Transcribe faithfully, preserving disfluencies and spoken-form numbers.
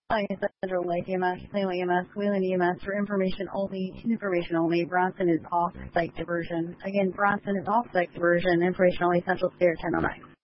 Hi, Central Lake E M S, Salem E M S, Wheeling E M S for information only, information only. Bronson is off-site diversion. Again, Bronson is off-site diversion, information only, Central Standard ten oh nine.